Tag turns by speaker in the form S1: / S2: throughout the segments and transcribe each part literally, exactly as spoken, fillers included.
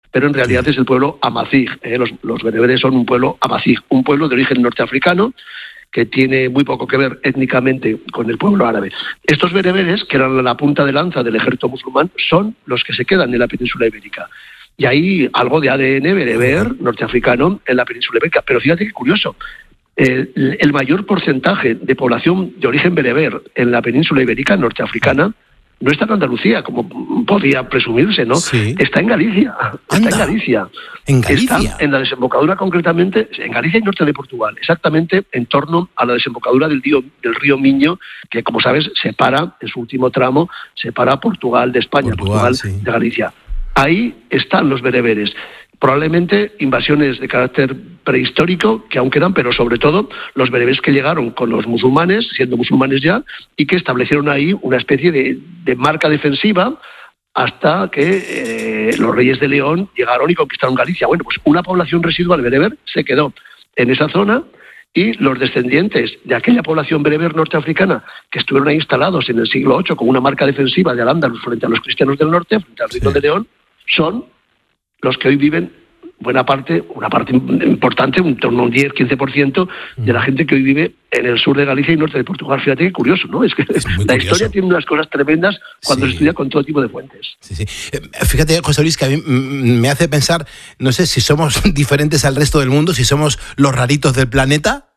S1: pero en realidad es el pueblo amazigh. ¿eh? Los, los bereberes son un pueblo amazigh, un pueblo de origen norteafricano que tiene muy poco que ver étnicamente con el pueblo árabe. Estos bereberes, que eran la punta de lanza del ejército musulmán, son los que se quedan en la península ibérica. Y hay algo de A D N bereber norteafricano en la península ibérica. Pero fíjate qué curioso, el, el mayor porcentaje de población de origen bereber en la península ibérica norteafricana no está en Andalucía, como podría presumirse, ¿no? Sí. Está en Galicia. Está
S2: Anda.
S1: en Galicia.
S2: ¿En Galicia?
S1: Está en la desembocadura concretamente, en Galicia y norte de Portugal, exactamente en torno a la desembocadura del río, del río Miño, que como sabes separa, en su último tramo, separa Portugal de España, Portugal, Portugal sí. de Galicia. Ahí están los bereberes. Probablemente invasiones de carácter prehistórico que aún quedan, pero sobre todo los bereberes que llegaron con los musulmanes, siendo musulmanes ya, y que establecieron ahí una especie de, de marca defensiva hasta que eh, los reyes de León llegaron y conquistaron Galicia. Bueno, pues una población residual bereber se quedó en esa zona y los descendientes de aquella población bereber norteafricana que estuvieron ahí instalados en el siglo ocho con una marca defensiva de Al-Ándalus frente a los cristianos del norte, frente al reino sí. de León, son los que hoy viven buena parte, una parte importante, un torno a un diez a quince por ciento de la gente que hoy vive en el sur de Galicia y norte de Portugal. Fíjate qué curioso, ¿no? Es que
S2: es la
S1: curioso.
S2: Historia
S1: tiene unas cosas tremendas cuando
S2: sí.
S1: se estudia con todo tipo de fuentes.
S2: Sí, sí. Fíjate, José Luis, que a mí me hace pensar, no sé, si somos diferentes al resto del mundo, si somos los raritos del planeta.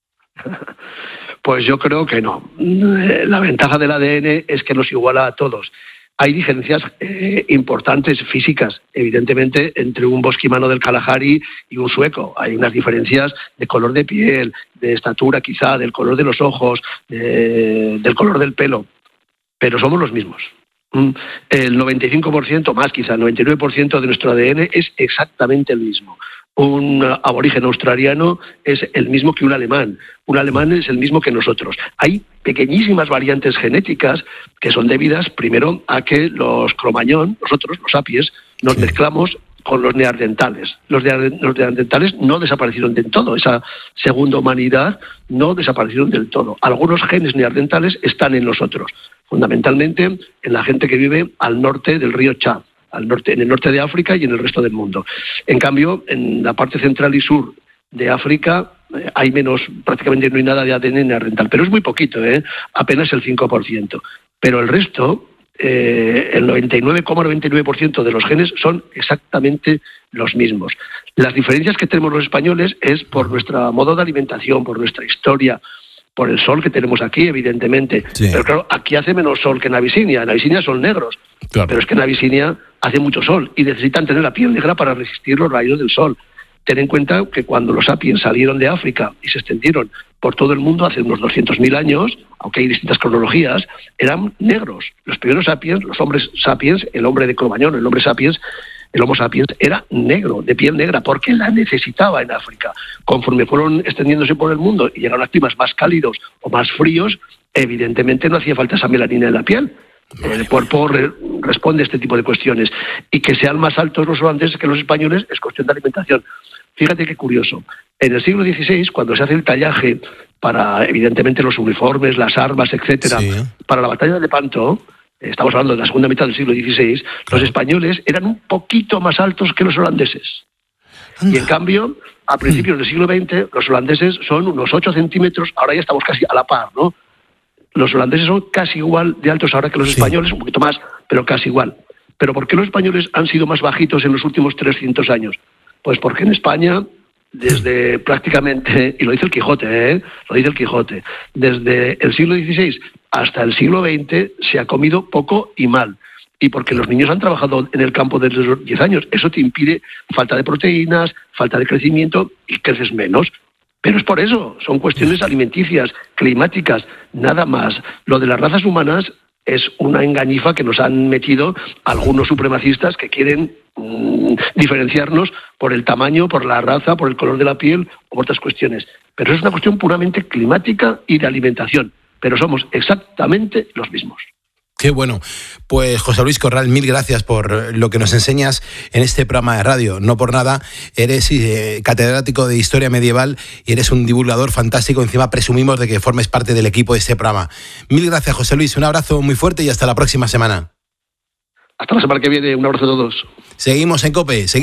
S1: Pues yo creo que no. La ventaja del A D N es que nos iguala a todos. Hay diferencias eh, importantes físicas, evidentemente, entre un bosquimano del Kalahari y un sueco. Hay unas diferencias de color de piel, de estatura quizá, del color de los ojos, de, del color del pelo, pero somos los mismos. El noventa y cinco por ciento, más quizá, el noventa y nueve por ciento de nuestro A D N es exactamente el mismo. Un aborigen australiano es el mismo que un alemán, un alemán es el mismo que nosotros. Hay pequeñísimas variantes genéticas que son debidas primero a que los cromañón, nosotros, los sapiens, nos sí. mezclamos con los neandertales. Los, de, los neandertales no desaparecieron del todo, esa segunda humanidad no desaparecieron del todo. Algunos genes neandertales están en nosotros, fundamentalmente en la gente que vive al norte del río Chad. Al norte, en el norte de África y en el resto del mundo. En cambio, en la parte central y sur de África eh, hay menos, prácticamente no hay nada de A D N neandertal, pero es muy poquito, ¿eh? Apenas el cinco por ciento. Pero el resto, eh, el noventa y nueve coma noventa y nueve por ciento de los genes son exactamente los mismos. Las diferencias que tenemos los españoles es por nuestro modo de alimentación, por nuestra historia, por el sol que tenemos aquí, evidentemente. Sí. Pero claro, aquí hace menos sol que en Abisinia. En Abisinia son negros. Claro. Pero es que en Abisinia hace mucho sol y necesitan tener la piel negra para resistir los rayos del sol. Ten en cuenta que cuando los sapiens salieron de África y se extendieron por todo el mundo hace unos doscientos mil años, aunque hay distintas cronologías, eran negros. Los primeros sapiens, los hombres sapiens, el hombre de Cromañón, el hombre sapiens, el Homo sapiens era negro, de piel negra, porque la necesitaba en África. Conforme fueron extendiéndose por el mundo y llegaron a climas más cálidos o más fríos, evidentemente no hacía falta esa melanina en la piel. El cuerpo re- responde a este tipo de cuestiones. Y que sean más altos los holandeses que los españoles es cuestión de alimentación. Fíjate qué curioso. En el siglo dieciséis, cuando se hace el tallaje para, evidentemente, los uniformes, las armas, etcétera, sí. para la batalla de Lepanto, estamos hablando de la segunda mitad del siglo dieciséis, claro. los españoles eran un poquito más altos que los holandeses. Anda. Y en cambio, a principios del siglo veinte, los holandeses son unos ocho centímetros, ahora ya estamos casi a la par, ¿no? Los holandeses son casi igual de altos ahora que los sí. españoles, un poquito más, pero casi igual. ¿Pero por qué los españoles han sido más bajitos en los últimos trescientos años? Pues porque en España, desde prácticamente, y lo dice el Quijote, ¿eh? lo dice el Quijote, desde el siglo dieciséis hasta el siglo veinte se ha comido poco y mal. Y porque los niños han trabajado en el campo desde los diez años. Eso te impide falta de proteínas, falta de crecimiento y creces menos. Pero es por eso, son cuestiones alimenticias, climáticas, nada más. Lo de las razas humanas es una engañifa que nos han metido algunos supremacistas que quieren mmm, diferenciarnos por el tamaño, por la raza, por el color de la piel o por otras cuestiones. Pero es una cuestión puramente climática y de alimentación. Pero somos exactamente los mismos.
S2: Qué bueno. Pues José Luis Corral, mil gracias por lo que nos enseñas en este programa de radio. No por nada, eres eh, catedrático de Historia Medieval y eres un divulgador fantástico. Encima presumimos de que formes parte del equipo de este programa. Mil gracias, José Luis. Un abrazo muy fuerte y hasta la próxima semana.
S1: Hasta la semana que viene. Un abrazo a todos.
S2: Seguimos en COPE. Seguimos